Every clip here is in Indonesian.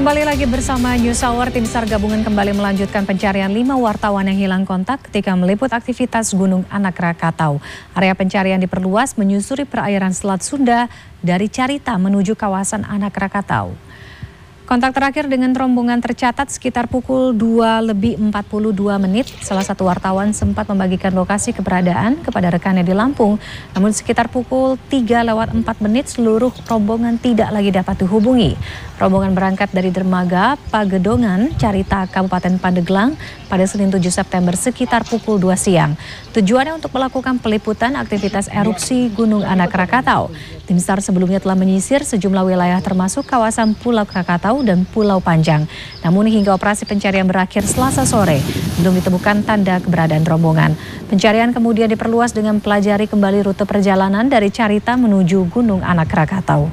Kembali lagi bersama News Hour, tim SAR gabungan kembali melanjutkan pencarian 5 wartawan yang hilang kontak ketika meliput aktivitas Gunung Anak Rakatau. Area pencarian diperluas menyusuri perairan Selat Sunda dari Carita menuju kawasan Anak Rakatau. Kontak terakhir dengan rombongan tercatat sekitar pukul 2:42. Salah satu wartawan sempat membagikan lokasi keberadaan kepada rekannya di Lampung. Namun sekitar pukul 3:04 seluruh rombongan tidak lagi dapat dihubungi. Rombongan berangkat dari dermaga Pagedongan, Carita, Kabupaten Pandeglang pada Senin 7 September sekitar pukul 2 siang. Tujuannya untuk melakukan peliputan aktivitas erupsi Gunung Anak Rakatau. Tim SAR sebelumnya telah menyisir sejumlah wilayah termasuk kawasan Pulau Krakatau dan Pulau Panjang. Namun hingga operasi pencarian berakhir Selasa sore, belum ditemukan tanda keberadaan rombongan. Pencarian kemudian diperluas dengan pelajari kembali rute perjalanan dari Carita menuju Gunung Anak Rakatau.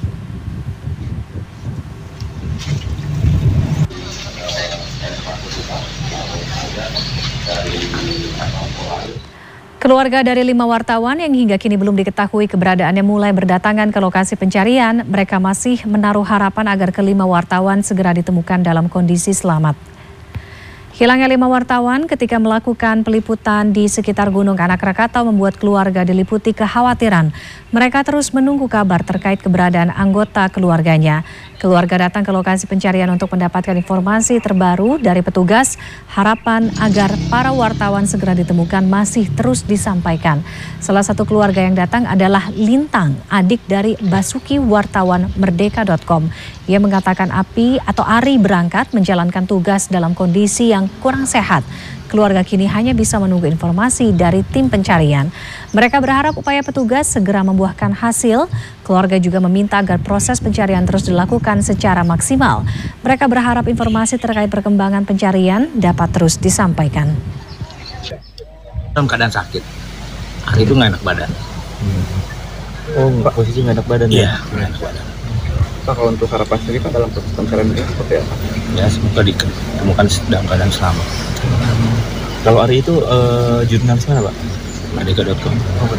Keluarga dari 5 wartawan yang hingga kini belum diketahui keberadaannya mulai berdatangan ke lokasi pencarian. Mereka masih menaruh harapan agar kelima wartawan segera ditemukan dalam kondisi selamat. Hilangnya 5 wartawan ketika melakukan peliputan di sekitar Gunung Anak Rakatau membuat keluarga diliputi kekhawatiran. Mereka terus menunggu kabar terkait keberadaan anggota keluarganya. Keluarga datang ke lokasi pencarian untuk mendapatkan informasi terbaru dari petugas. Harapan agar para wartawan segera ditemukan masih terus disampaikan. Salah satu keluarga yang datang adalah Lintang, adik dari Basuki wartawan Merdeka.com. Ia mengatakan Ari berangkat menjalankan tugas dalam kondisi yang kurang sehat. Keluarga kini hanya bisa menunggu informasi dari tim pencarian. Mereka berharap upaya petugas segera membuahkan hasil. Keluarga juga meminta agar proses pencarian terus dilakukan secara maksimal. Mereka berharap informasi terkait perkembangan pencarian dapat terus disampaikan. Dalam keadaan sakit, Ari itu nggak enak badan. Oh, Pak, posisi nggak enak badan ya? Iya, nggak enak badan. Pak, kalau untuk harapan sendiri Pak dalam proses pencarian ini seperti apa? Ya, semoga ditemukan dalam keadaan selamat. Kalau Ari itu jurnalis mana Pak? Merdeka.com.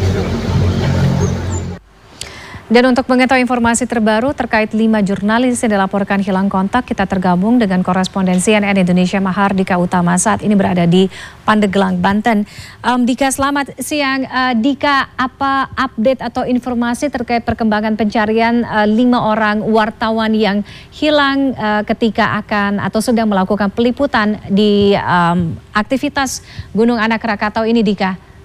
Dan untuk mengetahui informasi terbaru terkait 5 jurnalis yang dilaporkan hilang kontak, kita tergabung dengan korespondensi CNN Indonesia Mahardika Utama saat ini berada di Pandeglang, Banten. Dika, selamat siang. Dika, apa update atau informasi terkait perkembangan pencarian 5 orang wartawan yang hilang ketika akan atau sedang melakukan peliputan di aktivitas Gunung Anak Rakatau ini, Dika?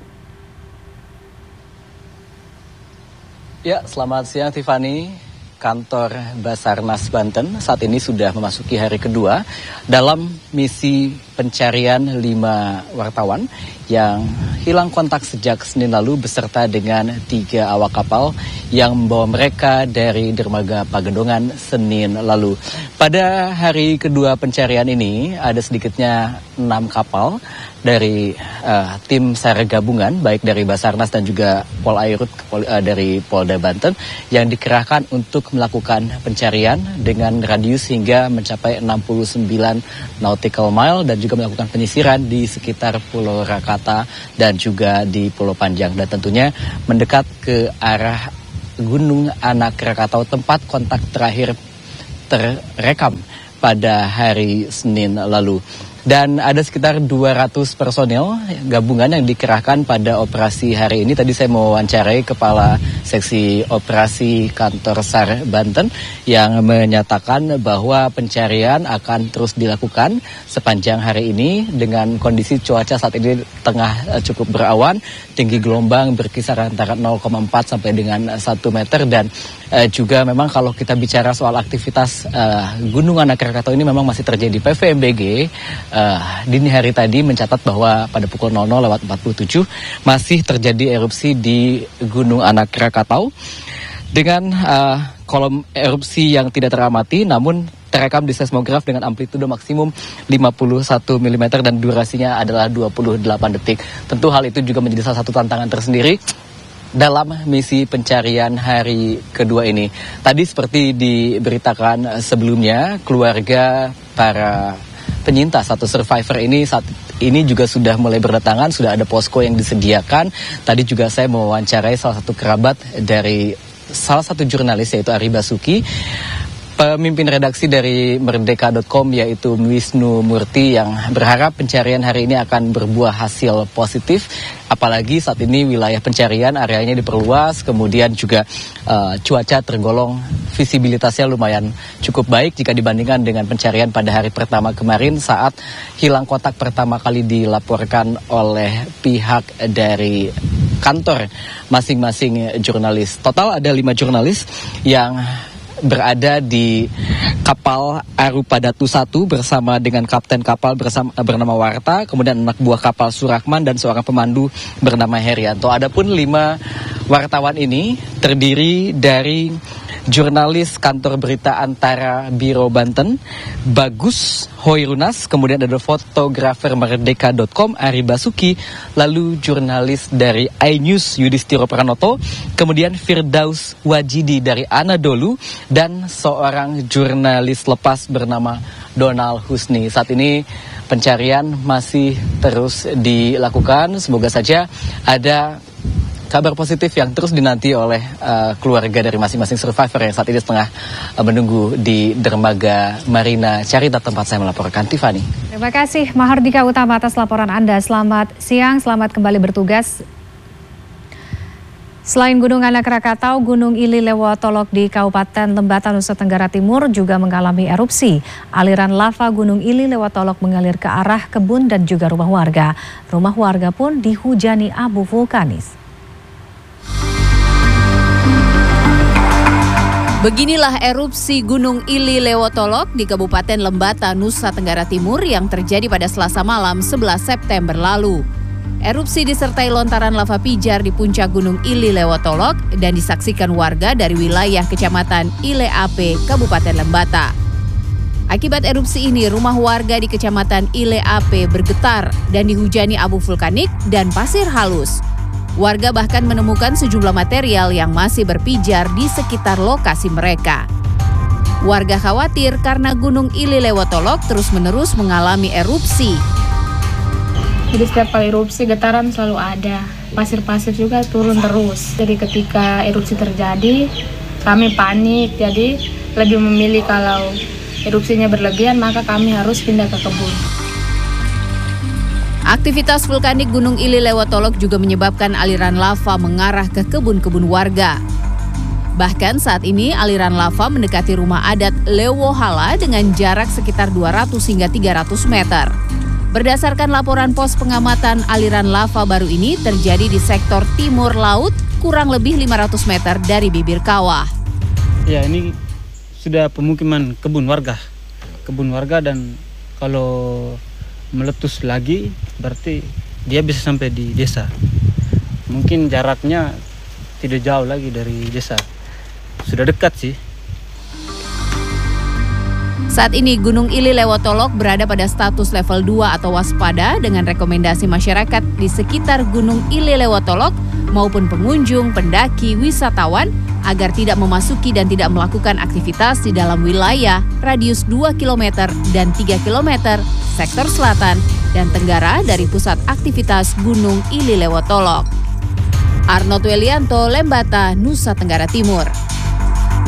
Ya, selamat siang Tiffany. Kantor Basarnas Banten saat ini sudah memasuki hari kedua dalam misi pencarian 5 wartawan yang hilang kontak sejak Senin lalu beserta dengan 3 awak kapal yang membawa mereka dari dermaga Pagedongan Senin lalu. Pada hari kedua pencarian ini ada sedikitnya 6 kapal dari tim SAR gabungan baik dari Basarnas dan juga Polairut dari Polda Banten yang dikerahkan untuk melakukan pencarian dengan radius hingga mencapai 69 nautical mile dan juga melakukan penyisiran di sekitar Pulau Rakata dan juga di Pulau Panjang dan tentunya mendekat ke arah Gunung Anak Rakatau tempat kontak terakhir terekam pada hari Senin lalu. Dan ada sekitar 200 personel gabungan yang dikerahkan pada operasi hari ini. Tadi saya mewawancarai Kepala Seksi Operasi Kantor SAR Banten yang menyatakan bahwa pencarian akan terus dilakukan sepanjang hari ini dengan kondisi cuaca saat ini tengah cukup berawan, tinggi gelombang berkisar antara 0,4 sampai dengan 1 meter dan juga memang kalau kita bicara soal aktivitas Gunung Anak Rakatau ini memang masih terjadi. PVMBG dini hari tadi mencatat bahwa pada pukul 00:47 masih terjadi erupsi di Gunung Anak Rakatau dengan kolom erupsi yang tidak teramati namun terekam di seismograf dengan amplitudo maksimum 51 mm dan durasinya adalah 28 detik. Tentu hal itu juga menjadi salah satu tantangan tersendiri dalam misi pencarian hari kedua ini. Tadi seperti diberitakan sebelumnya, keluarga para penyintas atau survivor ini saat ini juga sudah mulai berdatangan, sudah ada posko yang disediakan. Tadi juga saya mewawancarai salah satu kerabat dari salah satu jurnalis yaitu Ari Basuki. pemimpin redaksi dari Merdeka.com yaitu Wisnu Murti yang berharap pencarian hari ini akan berbuah hasil positif. Apalagi saat ini wilayah pencarian areanya diperluas, kemudian juga cuaca tergolong visibilitasnya lumayan cukup baik jika dibandingkan dengan pencarian pada hari pertama kemarin saat hilang kotak pertama kali dilaporkan oleh pihak dari kantor masing-masing jurnalis. Total ada 5 jurnalis yang berada di kapal Arupadatu 1 bersama dengan kapten kapal bernama Warta, kemudian anak buah kapal Surakman dan seorang pemandu bernama Herianto. Adapun 5 wartawan ini terdiri dari jurnalis kantor berita Antara Biro Banten, Bagus Hoirunas, kemudian ada fotografer Merdeka.com Ari Basuki, lalu jurnalis dari iNews Yudhistiro Pranoto, kemudian Firdaus Wajidi dari Anadolu, dan seorang jurnalis lepas bernama Donald Husni. Saat ini pencarian masih terus dilakukan, semoga saja ada kabar positif yang terus dinanti oleh keluarga dari masing-masing survivor yang saat ini tengah menunggu di dermaga Marina Carita tempat saya melaporkan. Tiffany. Terima kasih Mahardika Utama atas laporan Anda. Selamat siang, selamat kembali bertugas. Selain Gunung Anak Rakatau, Gunung Ili Lewotolok di Kabupaten Lembata, Nusa Tenggara Timur juga mengalami erupsi. Aliran lava Gunung Ili Lewotolok mengalir ke arah kebun dan juga rumah warga. Rumah warga pun dihujani abu vulkanis. Beginilah erupsi Gunung Ili Lewotolok di Kabupaten Lembata, Nusa Tenggara Timur yang terjadi pada Selasa malam 11 September lalu. Erupsi disertai lontaran lava pijar di puncak Gunung Ili Lewotolok dan disaksikan warga dari wilayah Kecamatan Ile Ape, Kabupaten Lembata. Akibat erupsi ini, rumah warga di Kecamatan Ile Ape bergetar dan dihujani abu vulkanik dan pasir halus. Warga bahkan menemukan sejumlah material yang masih berpijar di sekitar lokasi mereka. Warga khawatir karena Gunung Ili Lewotolok terus-menerus mengalami erupsi. Jadi setiap kali erupsi getaran selalu ada. Pasir-pasir juga turun terus. Jadi ketika erupsi terjadi, kami panik. Jadi lebih memilih kalau erupsinya berlebihan, maka kami harus pindah ke kebun. Aktivitas vulkanik Gunung Ili Lewotolok juga menyebabkan aliran lava mengarah ke kebun-kebun warga. Bahkan saat ini aliran lava mendekati rumah adat Lewohala dengan jarak sekitar 200 hingga 300 meter. Berdasarkan laporan pos pengamatan, aliran lava baru ini terjadi di sektor timur laut kurang lebih 500 meter dari bibir kawah. Ya, ini sudah pemukiman kebun warga dan kalau meletus lagi berarti dia bisa sampai di desa. Mungkin jaraknya tidak jauh lagi dari desa. Sudah dekat sih. Saat ini Gunung Ili Lewotolok berada pada status level 2 atau waspada dengan rekomendasi masyarakat di sekitar Gunung Ili Lewotolok maupun pengunjung, pendaki, wisatawan agar tidak memasuki dan tidak melakukan aktivitas di dalam wilayah radius 2 km dan 3 km sektor selatan dan tenggara dari pusat aktivitas Gunung Ili Lewotolok. Arnold Welianto, Lembata, Nusa Tenggara Timur.